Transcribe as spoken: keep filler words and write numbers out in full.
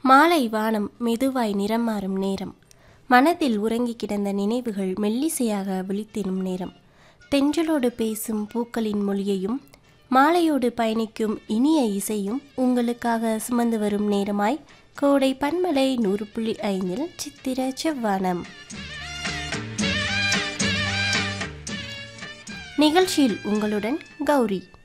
மாலை வானம் மெதுவாய் நிறம் மாறும் நேரம். மனதில் உறங்கி கிடந்த நினைவுகள் மெல்லிசையாக விழித்தெனும் நேரம். தென்றலோடு பேசும் பூக்களின் மொழியையும் மாலையோடு பயணிக்கும் இனிய இசையும் உங்களுக்காக சுமந்து வரும் நேரமாய் கோடை பன்மலை நூறு புள்ளி ஐந்தில் சித்திர செவ்வானம். நிகழ்ச்சியில் உங்களுடன் கௌரி.